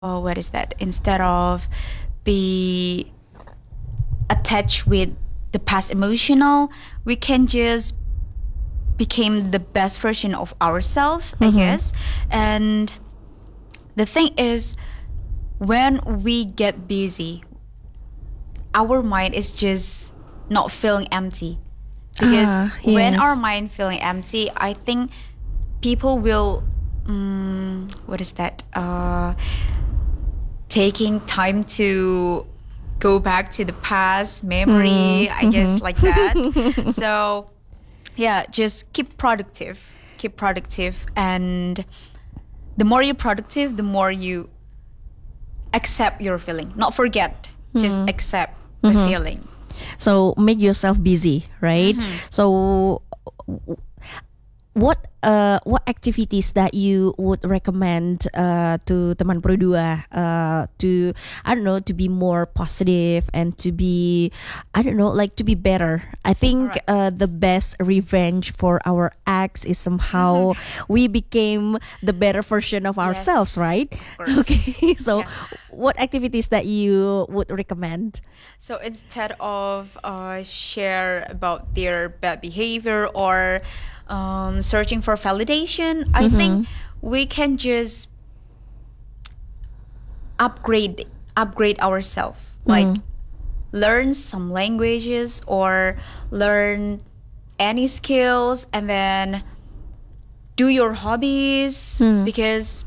what is that? Instead of be attached with the past emotional, we can just become the best version of ourselves, I guess. And the thing is, when we get busy, our mind is just not feeling empty. Because when our Yes. mind feeling empty, I think people will, what is that? Taking time to go back to the past memory, I guess, like that. So yeah, just keep productive, and the more you're productive, the more you accept your feeling, not forget, just accept the feeling. So make yourself busy, right? So what activities that you would recommend to teman Pro 2 to, I don't know, to be more positive and to be, I don't know, like to be better. I think Right. the best revenge for our acts is somehow we became the better version of ourselves, Yes, right? of course. Okay, so Yeah. what activities that you would recommend? So instead of share about their bad behavior or searching for validation, I think we can just upgrade ourselves. Like learn some languages or learn any skills, and then do your hobbies, because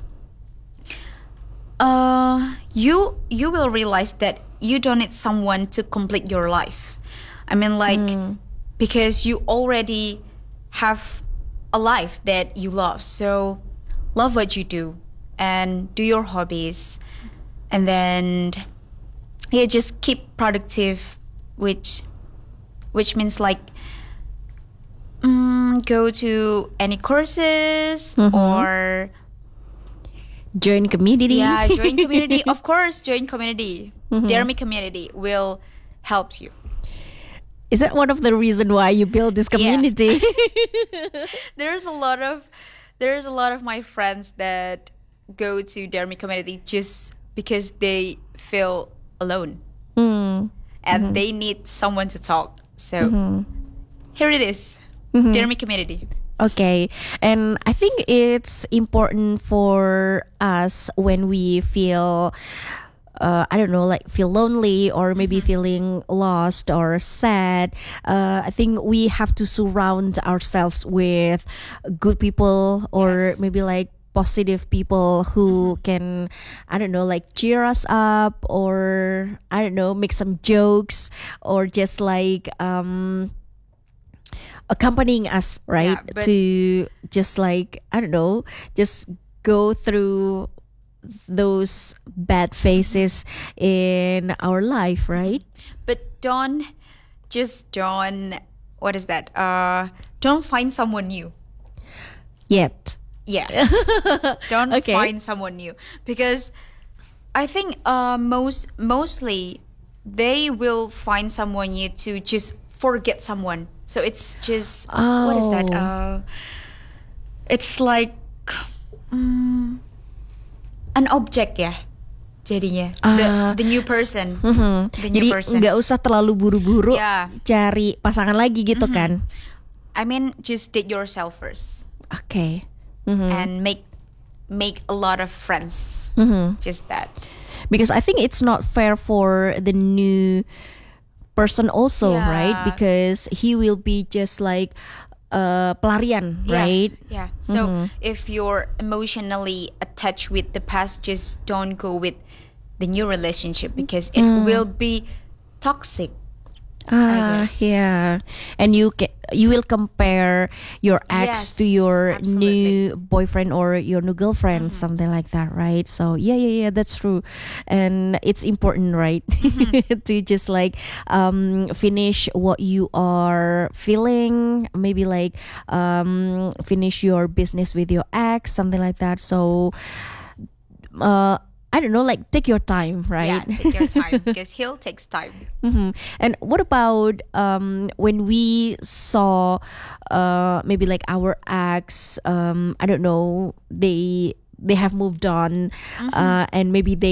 you will realize that you don't need someone to complete your life. I mean, like, because you already have a life that you love. So love what you do and do your hobbies, and then yeah, just keep productive, which means like go to any courses or Join community. yeah, join community. Of course, join community. Dermy community will help you. Is that one of the reason why you build this Yeah. community? There's a lot of my friends that go to Dermy community just because they feel alone and they need someone to talk. So here it is, Dermy community. Okay, and I think it's important for us when we feel, I don't know, like feel lonely or maybe feeling lost or sad. I think we have to surround ourselves with good people or Yes. maybe like positive people who can, I don't know, like cheer us up or I don't know, make some jokes or just like accompanying us, right? Yeah, but To just like, I don't know, just go through those bad phases in our life, right? but don't what is that? Don't find someone new. Yet. Yeah. Don't Okay. find someone new, because I think mostly they will find someone new to just forget someone. So it's just what is that? Oh. It's like an object ya jadinya. The new person. The new Jadi person. nggak usah terlalu buru-buru Yeah. cari pasangan lagi gitu kan? I mean, just date yourself first Oke. and make a lot of friends. Just that. Because I think it's not fair for the new person also, Yeah. right? Because he will be just like pelarian, right? Yeah. So if you're emotionally attached with the past, just don't go with the new relationship because it will be toxic. guess. Yeah, and you will compare your ex Yes, to your absolutely. new boyfriend or your new girlfriend, something like that, right? So yeah, that's true, and it's important, right, to just like finish what you are feeling, maybe like finish your business with your ex, something like that. So I don't know, like take your time, right? Yeah, take your time because he'll takes time. And what about when we saw maybe like our ex, I don't know, they have moved on, and maybe they